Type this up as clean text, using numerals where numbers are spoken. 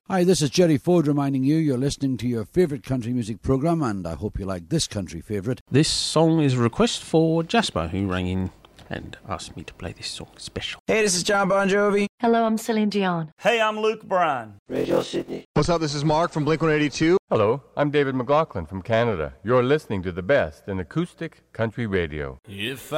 Hi, this is Jerry Ford reminding you you're listening to your favourite country music programme, and I hope you like this country favourite. This song is a request for Jasper, who rang in and asked me to play this song special. Hey, this is John Bon Jovi. Hello, I'm Celine Dion. Hey, I'm Luke Bryan. Radio Sydney. What's up, this is Mark from Blink-182. Hello, I'm David McLaughlin from Canada. You're listening to the best in acoustic country radio. If